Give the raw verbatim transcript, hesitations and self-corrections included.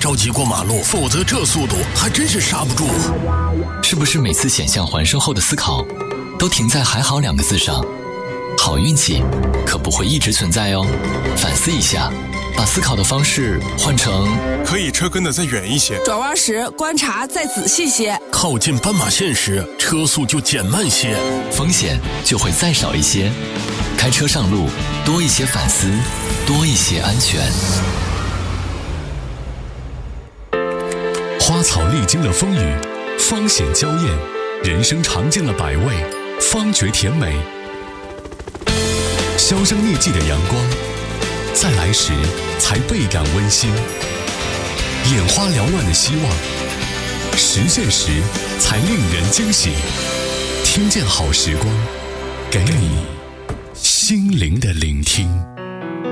着急过马路，否则这速度还真是刹不住。 是不是每次险象环生后的思考都停在还好两个字上？好运气可不会一直存在哦，反思一下，把思考的方式换成可以车跟得再远一些， 转弯时观察再仔细些， 靠近斑马线时车速就减慢些， 风险就会再少一些。开车上路多一些反思，多一些安全。 花草历经了风雨，方显娇艳；人生尝尽了百味，方觉甜美。销声匿迹的阳光，在来时才倍感温馨；眼花缭乱的希望，实现时才令人惊喜。听见好时光，给你心灵的聆听。